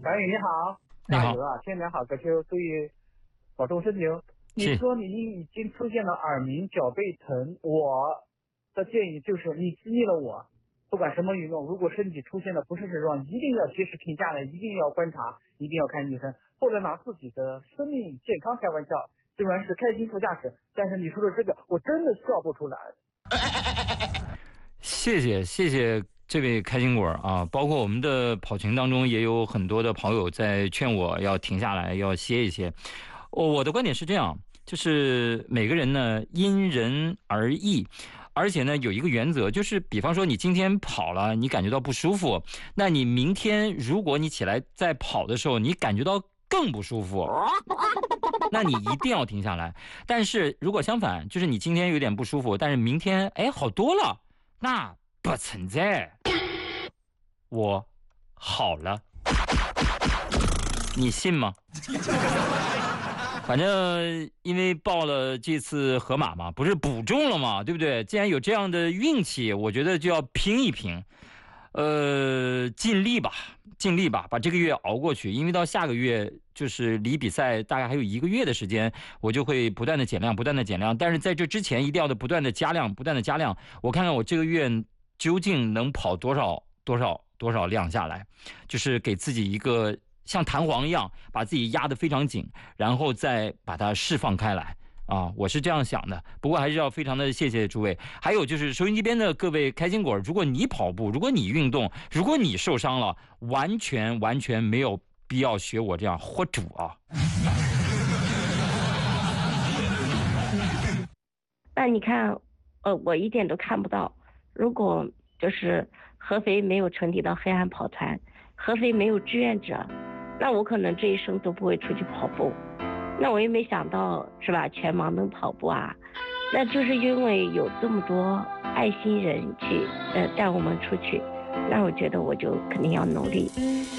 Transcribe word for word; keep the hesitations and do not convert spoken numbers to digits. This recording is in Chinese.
白宇你好，加油啊！天凉好，各就注意保重身体哦。你说你已经出现了耳鸣、脚背疼，我的建议就是你激励了我，不管什么运动，如果身体出现的不适症状，一定要及时停下来，一定要观察，一定要看医生，或者拿自己的生命健康开玩笑。虽然是开心副驾驶，但是你说的这个，我真的笑不出来。 谢谢谢谢这位开心果啊！包括我们的跑群当中也有很多的跑友在劝我要停下来，要歇一歇。我的观点是这样，就是每个人呢因人而异。而且呢，有一个原则，就是比方说你今天跑了，你感觉到不舒服，那你明天如果你起来再跑的时候，你感觉到更不舒服，那你一定要停下来。但是如果相反，就是你今天有点不舒服，但是明天哎好多了，那不存在，我好了，你信吗？反正因为报了这次河马嘛，不是补中了嘛，对不对？既然有这样的运气，我觉得就要拼一拼，呃，尽力吧，尽力吧，把这个月熬过去。因为到下个月就是离比赛大概还有一个月的时间，我就会不断的减量，不断的减量。但是在这之前，一定要的不断的加量，不断的加量。我看看我这个月究竟能跑多少多少多少量下来，就是给自己一个。像弹簧一样把自己压得非常紧，然后再把它释放开来啊！我是这样想的。不过还是要非常的谢谢诸位。还有就是收音机边的各位开心果，如果你跑步，如果你运动，如果你受伤了，完全完全没有必要学我这样豁主啊！ 那你看，呃，我一点都看不到。如果就是合肥没有成立到黑暗跑团，合肥没有志愿者。那我可能这一生都不会出去跑步，那我也没想到是吧？全盲能跑步啊，那就是因为有这么多爱心人去呃带我们出去，那我觉得我就肯定要努力。